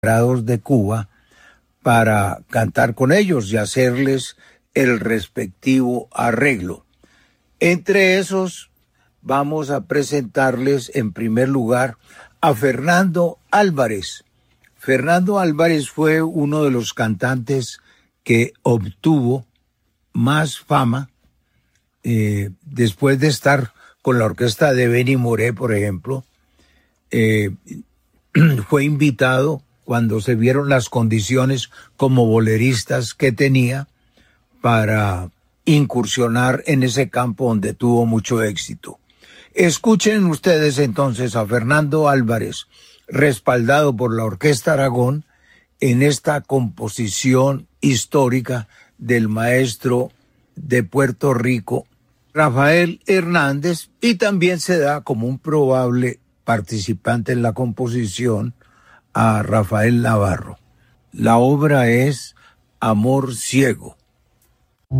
de Cuba para cantar con ellos y hacerles el respectivo arreglo. Entre esos vamos a presentarles en primer lugar a Fernando Álvarez. Fernando Álvarez fue uno de los cantantes que obtuvo más fama después de estar con la orquesta de Benny Moré, por ejemplo. Fue invitado cuando se vieron las condiciones como boleristas que tenía para incursionar en ese campo donde tuvo mucho éxito. Escuchen ustedes entonces a Fernando Álvarez, respaldado por la Orquesta Aragón, en esta composición histórica del maestro de Puerto Rico, Rafael Hernández, y también se da como un probable participante en la composición a Rafael Navarro. La obra es Amor Ciego.